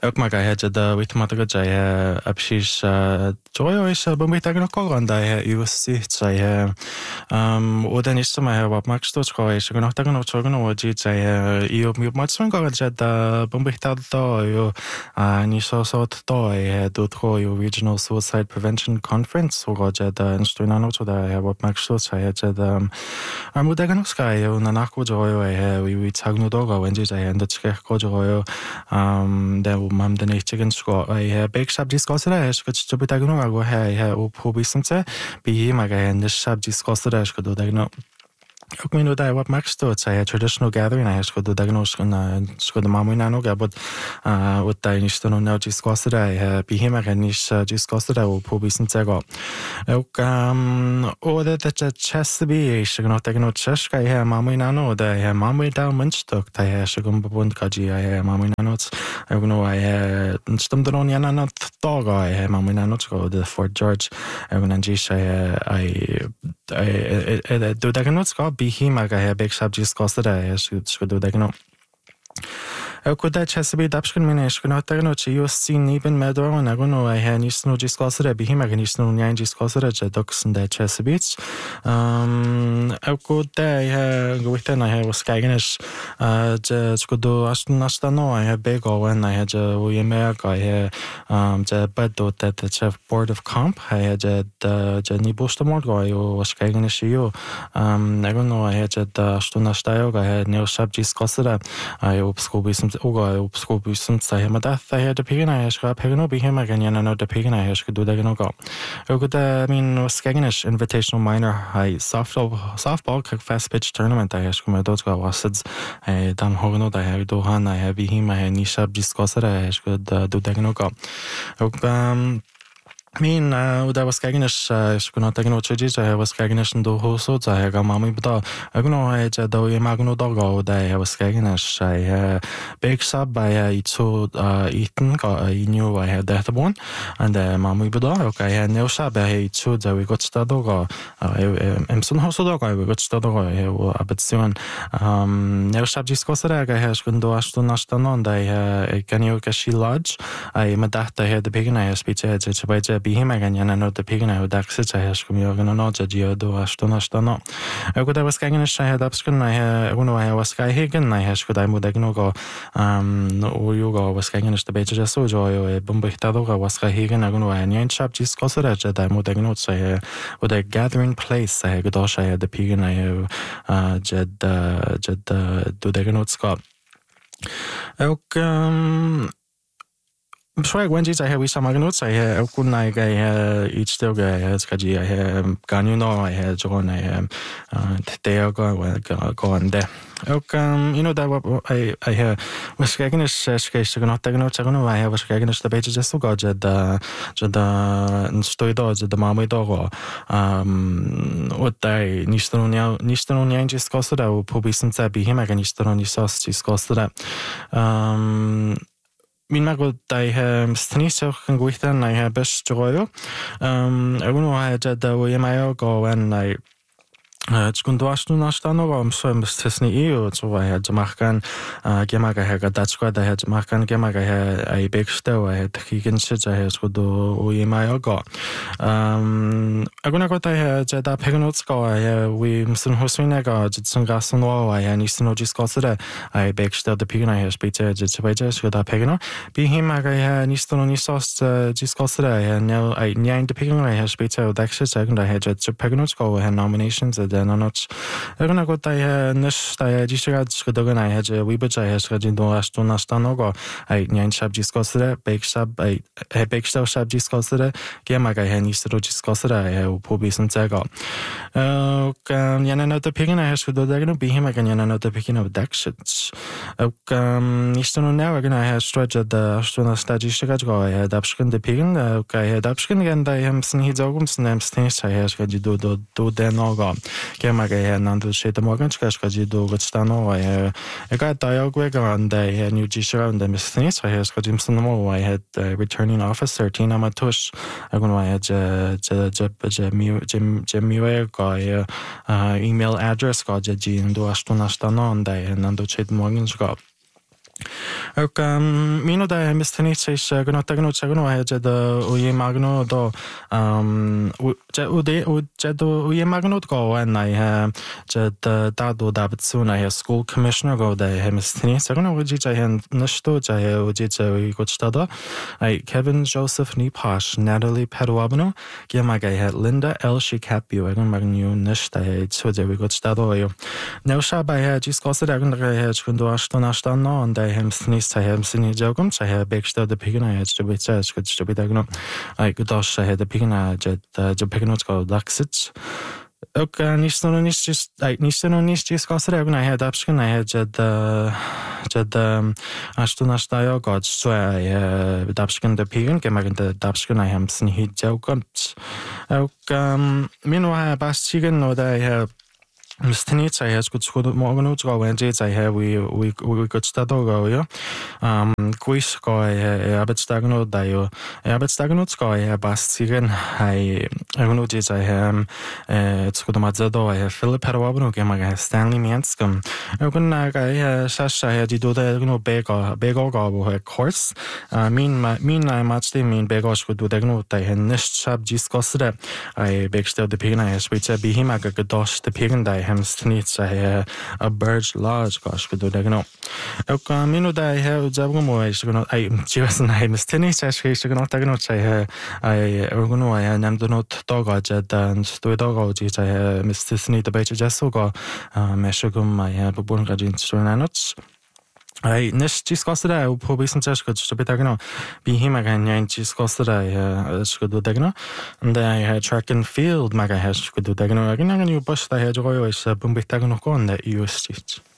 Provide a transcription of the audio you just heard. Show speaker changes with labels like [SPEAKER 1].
[SPEAKER 1] ook maar hij het de weet maar dat hij precies joy is ben ik nog gewoon dat hij USC zei dan is maar wat max toch gewoon is nog dat nog zo nog wat zei je op maar zo'n gewoon dat ben ik dat yo niet zo dat hij doet gewoon Regional Suicide Prevention Conference zo dat instrument zo dat hij wat max toch zei het moet ik nog schrijven en dan joy we zeggen nu toch gewoon dat hij dat schrijft joy der mam den chicken score I big sub discuss is to be taken over he probisente be ma the sub discuss do dagno ook min dat wat max to say a traditional gathering I go do diagnose go de mamu na no but what I need to know discuss be him again is discuss o probisente go ook dat chest be is go no chest guy he mamu na no da he mamu da munchtok da he go bond kaji I mamu na no I know I stemde on ja na dog I mamu na no go the Fort George I when I do diagnose be him I big subjects cost should do that ook dat Chesapeake dapschen min is genoeg tegen het USC neben medor en ik know I niet no discusseren bij hem ik niet no niet discusseren dat doxen dat Chesapeake ook dat goed en hij was kijken is dat ik do als no I big o en I we America hij dat bad dat chef board of comp hij dat niet boostemort go was kijken is yo ik know hij dat stond staan hij nieuw subject discusseren I op school oga obskobusum sa ma da fa de pigna is rap hegno be him again no de pigna is do da no go oga da was skagnish invitational minor high softball fast pitch tournament I is come do go was dan hogno da do han I have him I ni sub discussera is do da no go oga dat was kijkenisch is kunnen tegen wat je zei was kijkenisch do hoso zei ga mami beta ik know hij dat je mag no dogo dat hij was kijkenisch hij big sub bij iets eten ga I knew I had that one and mami beta okay hij no sub bij iets dat we got start dogo emson hoso dogo we got start dogo hij abetsion no sub discussera ga hij kun do asto nastano dat hij kan je kashi lodge hij met dat hij de begin speech het bij be him again and no the pigna who dax it has come you gonna know that you do astona I could was going to say that upskin I know I was sky higen I has could I would no go no you go was going to be just so joy bombechtado was sky higen I know I nine chap just cosera that I would not say with a gathering place I could also had the pigna I jed do the not scott ook Sorry, when I have some notes, I have good night. I have each still guy. I have gone, you know, I have John. I have there go on there. Ook, dat I have was kijken is schrijft nog tegen notes. I have was kijken is de beetje just zo goed. Dat een story dat de mama door. Wat hij niet doen niet eens kost dat. Probeer ze bij hem en niet doen niet zoals kost dat. Min mag dat stenies ook een goede en hij best joyo. Ik know dat we mij ook go en hij het kon doorst nu nastaan om zo best niet zo wij het maken gemaakt hij dat squad hij het maken gemaakt hij big stel hij het gekend zit hij is goed we mij ook go. Ik know dat hij dat pegnots go we misschien hoesten go het zijn gasten hij niet zo discusseren hij big stel de pigna hij speelt het bij je dat pegno bij hem hij niet zo niet zo discusseren hij nou niet de pigna hij speelt dat zit zeggen dat hij het pegnots go en nominations dan not erna go tai nes tai disregard skedogan I had we but I has rejin do astona stanogo I nine sub discussere big sub I big sub discussere gemaga I nis ro discussere I probisen tego ook yana the pigin I has do dagno be him again yana the pigin of dactions ook nis no now again I has stretch the astona statistica go I had upskin the pigin okay I had upskin again I am sin his ogums names things I has got do denogo gemaga I nando shit morgan skashkaji do gotstano I got dialogue on the new gisha and the misthings I has got him some I had returning officer Tina Matush I go I had Jemiwe guy email address got Jin do astona stano and I nando shit morgan got Och minu da mistanice gano tagno chagno je da uye magno do do uye magno go and I da do da bitsuna he school commissioner go da he mistanice gano uji hen nashto ja he uji we go stada I Kevin Joseph Nipash Natalie Peruabano gemaga he Linda L Shikapio agan magnu nashta he so we go stada yo now shaba he discussed agan he chundo ashton no and I hem snis ta hem sini jogum sa he beksta de pigna he to be church could to be dagno I could dash he de pigna jet the pigna go daxit okay nisto nis discussed agan I had upskin I had jed ashton ashtayo god so I dapskin de pign gemagen de dapskin I hem sini jogum meanwhile bastigen no da he Mistanice I has good morgan go and I have we got stado go yo quiz go abet stagno dayo abet stagno go bastigen I know this I have it's good mazado I have Philip Peruabano gemaga Stanley Manscom ogun I sasha I do the no bego go course mean I match the mean begos could do the no I had nish sab discussed I begsta the pigna I switch be him I got dosh the pigna Hemstnitz a birch lodge gosh could do the no. Minu da I have Jabumo I just name Stinis as he's going to take notes I organo I named the note dog and to dog I Mr. Snee the Beach Jesugo Meshugum I have a bunga in notes. I nish discussed I will probably some church could be dagno be him again yan discussed I could do dagno and then I had track and field maga hash could do dagno again and you bush the hedge oil is boom big dagno on that you stitch.